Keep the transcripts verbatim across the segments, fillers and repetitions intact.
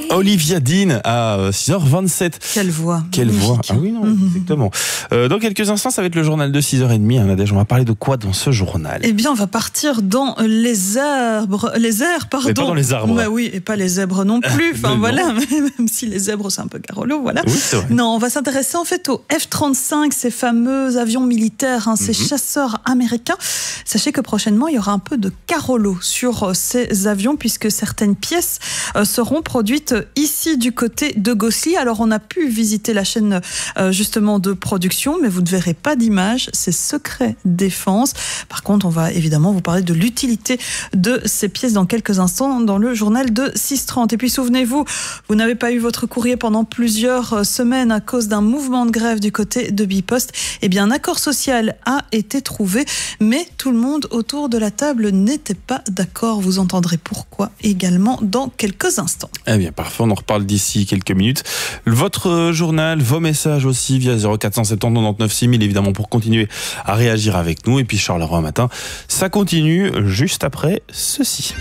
Olivia Dean à six heures vingt-sept. Quelle voix. Quelle magnifique. voix. Ah oui, non, Mmh. exactement. Euh, dans quelques instants, ça va être le journal de six heures trente. Hein, Nadège, on va parler de quoi dans ce journal? Eh bien, on va partir dans les arbres, les airs, pardon. Mais pas dans les arbres. Bah oui, et pas les zèbres non plus. Enfin, Mais voilà, même si les zèbres, c'est un peu carolo, voilà. Oui, c'est vrai. Non, on va s'intéresser en fait aux F trente-cinq, ces fameux avions militaires, hein, ces Mhm. chasseurs américains. Sachez que prochainement, il y aura un peu de carolo sur euh, ces avions, puisque certaines pièces euh, seront produites ici du côté de Gosselies. Alors, on a pu visiter la chaîne euh, justement de production, mais vous ne verrez pas d'image, c'est secret défense. Par contre, on va évidemment vous parler de l'utilité de ces pièces dans quelques instants dans le journal de six heures trente. Et puis souvenez-vous, vous n'avez pas eu votre courrier pendant plusieurs semaines à cause d'un mouvement de grève du côté de Bipost. Eh bien, un accord social a été trouvé, mais tout le monde autour de la table n'était pas d'accord. Vous entendrez pourquoi également dans quelques instants. Eh bien, parfait, on en reparle d'ici quelques minutes. Votre journal, vos messages aussi via zéro quatre cent soixante-dix quatre-vingt-dix-neuf six mille, évidemment, pour continuer à réagir avec nous. Et puis Charleroi Matin, ça continue juste après ceci.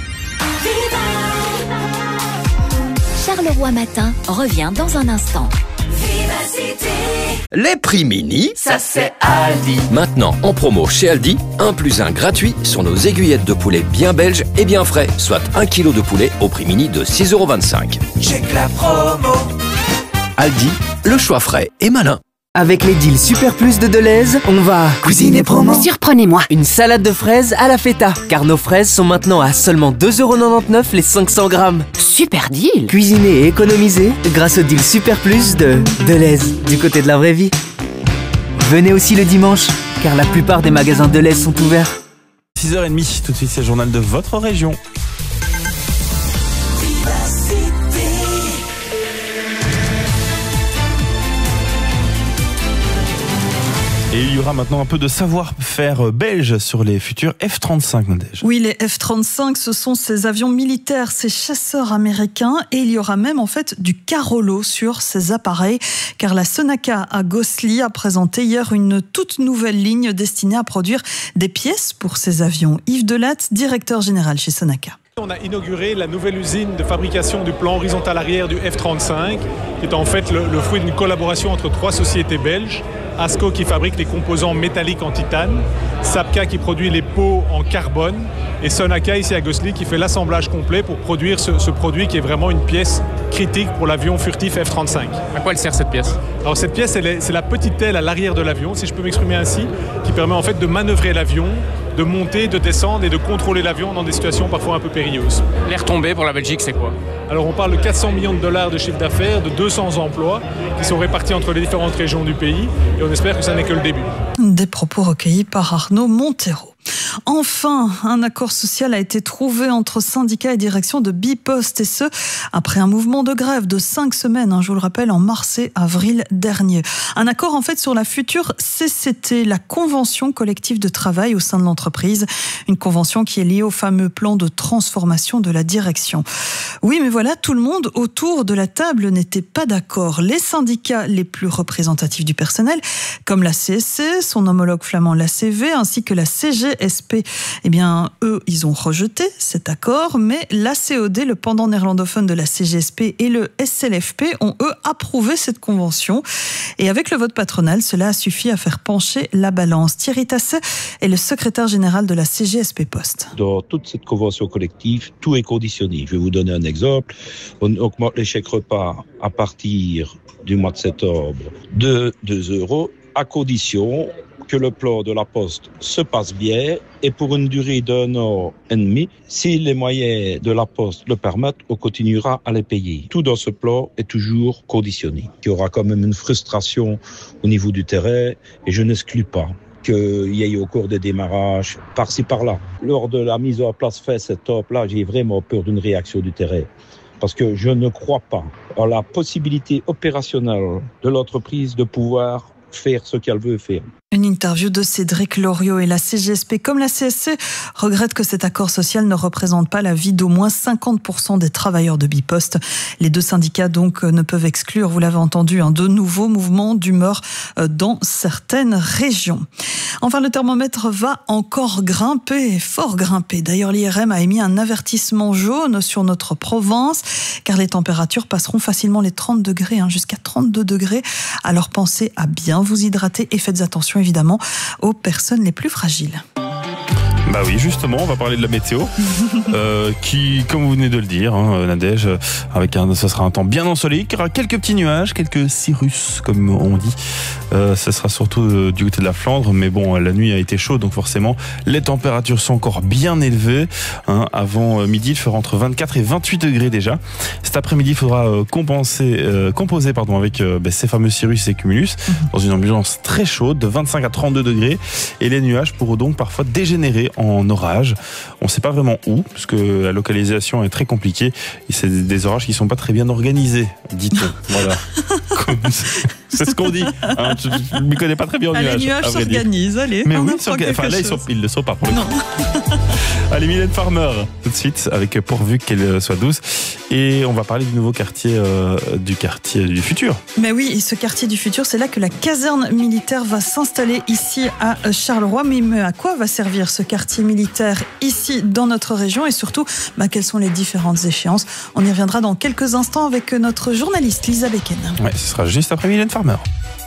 Charleroi Matin revient dans un instant. Les prix mini, Ça c'est Aldi. maintenant en promo chez Aldi, un plus un gratuit sur nos aiguillettes de poulet bien belges et bien frais, soit un kilo de poulet au prix mini de six euros vingt-cinq. Check la promo. Aldi, le choix frais et malin. Avec les deals Super Plus de Deleuze, on va Cuisine et promo. Surprenez-moi. une salade de fraises à la feta, car nos fraises sont maintenant à seulement deux euros quatre-vingt-dix-neuf les cinq cents grammes. Super deal. Cuisiné et économisé grâce au deal Super Plus de Deleuze, du côté de la vraie vie. Venez aussi le dimanche, car la plupart des magasins Deleuze sont ouverts. six heures trente, tout de suite, c'est le journal de votre région. Et il y aura maintenant un peu de savoir-faire belge sur les futurs F trente-cinq, Nadège. Oui, les F trente-cinq, ce sont ces avions militaires, ces chasseurs américains, et il y aura même en fait du carolo sur ces appareils, car la Sonaca à Gosselies a présenté hier une toute nouvelle ligne destinée à produire des pièces pour ces avions. Yves Delatte, directeur général chez Sonaca. On a inauguré la nouvelle usine de fabrication du plan horizontal arrière du F trente-cinq, qui est en fait le, le fruit d'une collaboration entre trois sociétés belges. ASCO qui fabrique les composants métalliques en titane, Sapca qui produit les pots en carbone et Sonaca ici à Gosselies qui fait l'assemblage complet pour produire ce, ce produit qui est vraiment une pièce critique pour l'avion furtif F trente-cinq. À quoi elle sert cette pièce? Alors cette pièce, elle est- c'est la petite aile à l'arrière de l'avion, si je peux m'exprimer ainsi, qui permet en fait de manœuvrer l'avion, de monter, de descendre et de contrôler l'avion dans des situations parfois un peu périlleuses. L'air tombé pour la Belgique, c'est quoi? Alors on parle de quatre cents millions de dollars de chiffre d'affaires, de deux cents emplois qui sont répartis entre les différentes régions du pays et on espère que ça n'est que le début. Des propos recueillis par Arnaud Montero. Enfin, un accord social a été trouvé entre syndicats et direction de Bipost, et ce, après un mouvement de grève de cinq semaines, hein, je vous le rappelle, en mars et avril dernier. Un accord en fait sur la future C C T, la convention collective de travail au sein de l'entreprise, une convention qui est liée au fameux plan de transformation de la direction. Oui, mais voilà, tout le monde autour de la table n'était pas d'accord. Les syndicats les plus représentatifs du personnel, comme la C S C, son homologue flamand l'A C V, ainsi que la C G S P, eh bien, eux, ils ont rejeté cet accord, mais l'A C O D, le pendant néerlandophone de la C G S P, et le S L F P ont, eux, approuvé cette convention. Et avec le vote patronal, cela a suffi à faire pencher la balance. Thierry Tasset est le secrétaire général de la C G S P Post. Dans toute cette convention collective, tout est conditionné. Je vais vous donner un exemple. On augmente les chèques repas à partir du mois de septembre de deux euros, à condition que le plan de la Poste se passe bien et pour une durée d'un an et demi. Si les moyens de la Poste le permettent, on continuera à les payer. Tout dans ce plan est toujours conditionné. Il y aura quand même une frustration au niveau du terrain et je n'exclus pas qu'il y ait au cours des démarrages par-ci par-là. Lors de la mise en place fait cette top-là, j'ai vraiment peur d'une réaction du terrain. Parce que je ne crois pas en la possibilité opérationnelle de l'entreprise de pouvoir faire ce qu'elle veut faire. Une interview de Cédric Loriot. Et la C G S P, comme la C S C, regrette que cet accord social ne représente pas la vie d'au moins cinquante pour cent des travailleurs de Bipost. Les deux syndicats donc ne peuvent exclure, vous l'avez entendu, de nouveaux mouvements d'humeur dans certaines régions. Enfin, le thermomètre va encore grimper, fort grimper. D'ailleurs, l'I R M a émis un avertissement jaune sur notre Provence, car les températures passeront facilement les trente degrés, hein, jusqu'à trente-deux degrés. Alors pensez à bien vous hydrater et faites attention évidemment aux personnes les plus fragiles. Bah oui, justement, on va parler de la météo, euh, qui, comme vous venez de le dire, hein, Nadège, avec un, ce sera un temps bien ensoleillé, il y aura quelques petits nuages, quelques cirrus, comme on dit. Euh, ce sera surtout euh, du côté de la Flandre, mais bon, la nuit a été chaude, donc forcément, les températures sont encore bien élevées. Hein, avant midi, il fera entre vingt-quatre et vingt-huit degrés déjà. Cet après-midi, il faudra euh, compenser, euh, composer pardon, avec euh, bah, ces fameux cirrus et cumulus, dans une ambiance très chaude, de vingt-cinq à trente-deux degrés, et les nuages pourront donc parfois dégénérer en orage. On ne sait pas vraiment où, parce que la localisation est très compliquée, et c'est des orages qui ne sont pas très bien organisés, dit-on. Voilà. C'est ce qu'on dit. Hein, je ne m'y connais pas très bien en nuages. Les nuages s'organisent, allez. Mais oui, enfin, là, ils ne le sont pas pour le coup. Allez, Mylène Farmer, tout de suite, avec Pourvu qu'elle soit douce. Et on va parler du nouveau quartier, euh, du quartier du futur. Mais oui, et ce quartier du futur, c'est là que la caserne militaire va s'installer ici à Charleroi. Mais à quoi va servir ce quartier militaire ici dans notre région? Et surtout, bah, quelles sont les différentes échéances? On y reviendra dans quelques instants avec notre journaliste Lisa Becken. Ouais, ce sera juste après Mylène Farmer.